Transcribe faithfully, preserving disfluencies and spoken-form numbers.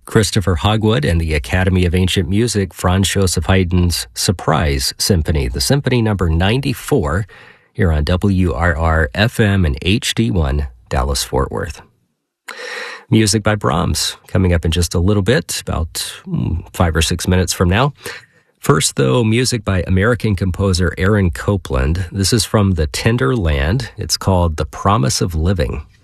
Christopher Hogwood and the Academy of Ancient Music, Franz Joseph Haydn's Surprise Symphony, the Symphony number ninety-four, here on W R R F M and H D one, Dallas-Fort Worth. Music by Brahms, coming up in just a little bit, about mm, five or six minutes from now. First, though, music by American composer Aaron Copland. This is from The Tender Land. It's called The Promise of Living.